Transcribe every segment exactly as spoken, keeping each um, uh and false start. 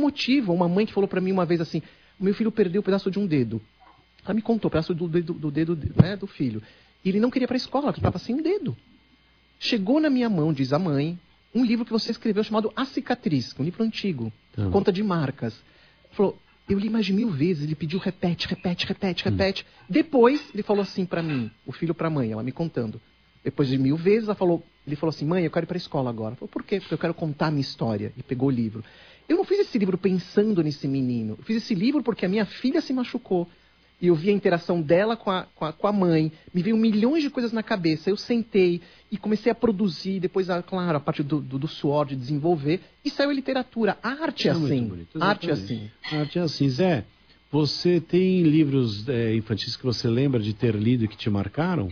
motivo. Uma mãe que falou para mim uma vez assim, meu filho perdeu um pedaço de um dedo. Ela me contou, o pedaço do dedo do, dedo, né, do filho. E ele não queria ir para a escola, porque estava sem dedo. Chegou na minha mão, diz a mãe, um livro que você escreveu chamado A Cicatriz, que é um livro antigo, hum. conta de marcas. Falou, eu li mais de mil vezes, ele pediu repete, repete, repete, repete. Hum. Depois, ele falou assim para mim, o filho para a mãe, ela me contando. Depois de mil vezes, ela falou, ele falou assim, mãe, eu quero ir para a escola agora. Eu falei, por quê? Porque eu quero contar a minha história. E pegou o livro. Eu não fiz esse livro pensando nesse menino. Eu fiz esse livro porque a minha filha se machucou. E eu vi a interação dela com a, com a, com a mãe. Me veio milhões de coisas na cabeça. Eu sentei e comecei a produzir. Depois, a, claro, a parte do, do, do suor, de desenvolver. E saiu a literatura. A arte é, é assim. Bonito, a arte é assim. A arte é assim. Zé, você tem livros é, infantis que você lembra de ter lido e que te marcaram?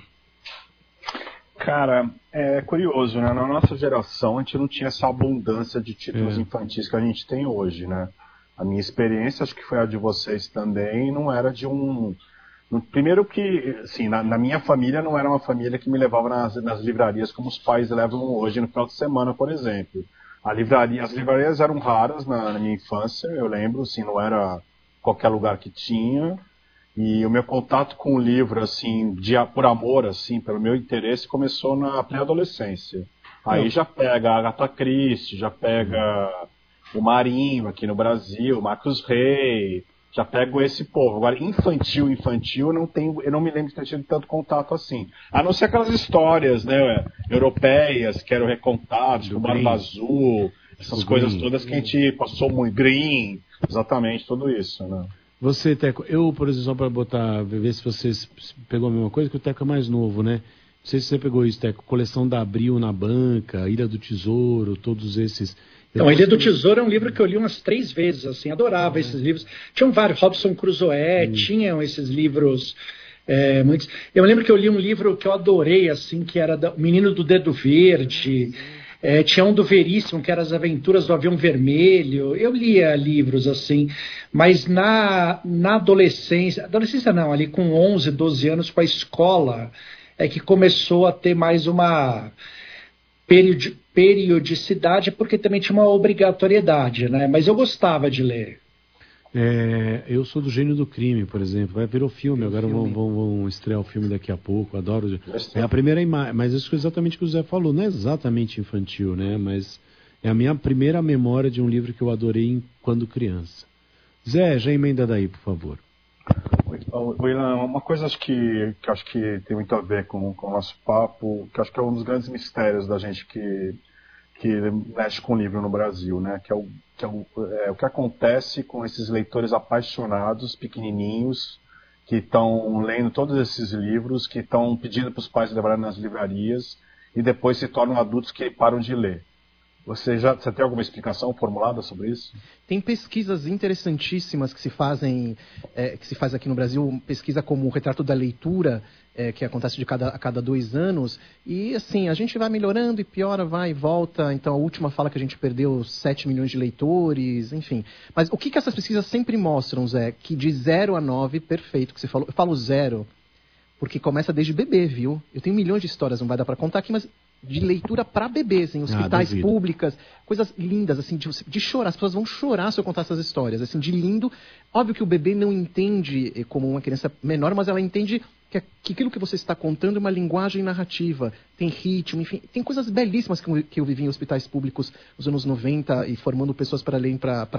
Cara, é curioso, né? Na nossa geração, a gente não tinha essa abundância de títulos é. infantis que a gente tem hoje, né? A minha experiência, acho que foi a de vocês também, não era de um... Primeiro que, assim, na, na minha família não era uma família que me levava nas, nas livrarias como os pais levam hoje no final de semana, por exemplo. A livraria, as livrarias eram raras na, na minha infância, eu lembro, assim, não era qualquer lugar que tinha. E o meu contato com o livro, assim, de, por amor, assim, pelo meu interesse, começou na pré-adolescência. Aí já pega a Agatha Christie, já pega o Marinho aqui no Brasil, Marcos Rey, já pego esse povo. Agora, infantil, infantil, eu não, tenho, eu não me lembro de ter tido tanto contato assim. A não ser aquelas histórias, né, europeias, que eram recontadas, o Barba Azul, essas o coisas Green. Todas que a gente passou muito. Green, exatamente, tudo isso, né. Você, Teco, eu, por exemplo, só para botar, ver se você pegou a mesma coisa, que o Teco é mais novo, né? Não sei se você pegou isso, Teco, coleção da Abril na banca, Ilha do Tesouro, todos esses... Não, Ilha do Tesouro é um livro que eu li umas três vezes, assim, adorava é. esses livros. Tinham vários, Robson Crusoe, hum. tinham esses livros... É, muitos. Eu lembro que eu li um livro que eu adorei, assim, que era O Menino do Dedo Verde... É, tinha um do Veríssimo, que era As Aventuras do Avião Vermelho. Eu lia livros assim, mas na, na adolescência, adolescência não, ali com onze, doze anos, com a escola, é que começou a ter mais uma periodi, periodicidade, porque também tinha uma obrigatoriedade, né? Mas eu gostava de ler. É, eu sou do Gênio do Crime, por exemplo. Vai virou filme, agora filme. Vão, vão, vão estrear o filme daqui a pouco. Adoro. É a primeira imagem, mas isso é exatamente o que o Zé falou. Não é exatamente infantil, né? Mas é a minha primeira memória de um livro que eu adorei quando criança. Zé, já emenda daí, por favor. William, uma coisa acho que, que acho que tem muito a ver com, com o nosso papo, que acho que é um dos grandes mistérios da gente que que mexe com o livro no Brasil, né? Que é o que, é o, é, o que acontece com esses leitores apaixonados, pequenininhos, que estão lendo todos esses livros, que estão pedindo para os pais levarem nas livrarias e depois se tornam adultos que param de ler. Você já você tem alguma explicação formulada sobre isso? Tem pesquisas interessantíssimas que se fazem, é, que se faz aqui no Brasil, pesquisa como o Retrato da Leitura, é, que acontece de cada, a cada dois anos, e assim, a gente vai melhorando e piora, vai e volta, então a última fala que a gente perdeu sete milhões de leitores, enfim. Mas o que, que essas pesquisas sempre mostram, Zé? Que de zero a nove, perfeito, que você falou, eu falo zero, porque começa desde bebê, viu? Eu tenho milhões de histórias, não vai dar para contar aqui, mas... de leitura para bebês, em hospitais ah, públicas, coisas lindas, assim, de, de chorar. As pessoas vão chorar se eu contar essas histórias, assim, de lindo. Óbvio que o bebê não entende como uma criança menor, mas ela entende que, que aquilo que você está contando é uma linguagem narrativa, tem ritmo, enfim, tem coisas belíssimas que eu, que eu vivi em hospitais públicos nos anos noventa e formando pessoas para lerem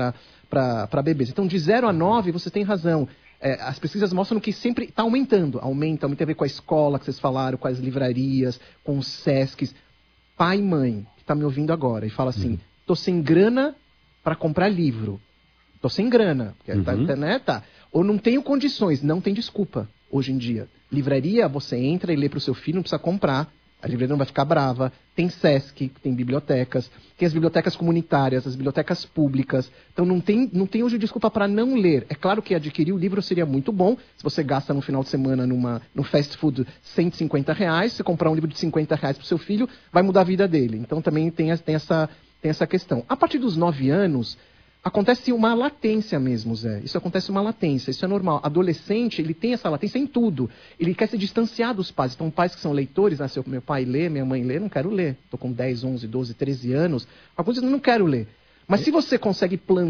para bebês. Então, de zero a nove, você tem razão. É, as pesquisas mostram que sempre está aumentando, aumenta, aumenta a ver com a escola que vocês falaram, com as livrarias, com os Sescs. Pai e mãe, que está me ouvindo agora, e fala assim, tô sem grana para comprar livro. Tô sem grana, porque uhum. tá, né, tá. Ou não tenho condições, não tem desculpa, hoje em dia. Livraria, você entra e lê para o seu filho, não precisa comprar. A livraria não vai ficar brava. Tem Sesc, tem bibliotecas, tem as bibliotecas comunitárias, as bibliotecas públicas. Então não tem, não tem hoje desculpa para não ler. É claro que adquirir o livro seria muito bom. Se você gasta no final de semana numa, no fast food cento e cinquenta reais, você comprar um livro de cinquenta reais para o seu filho, vai mudar a vida dele. Então também tem, tem, essa, tem essa questão. A partir dos nove anos, acontece uma latência mesmo, Zé. Isso acontece uma latência, isso é normal. Adolescente, ele tem essa latência em tudo. Ele quer se distanciar dos pais. Então, pais que são leitores, né? Se meu pai lê, minha mãe lê, não quero ler. Estou com dez, onze, doze, treze anos. Alguns dizem, não quero ler. Mas se você consegue plantar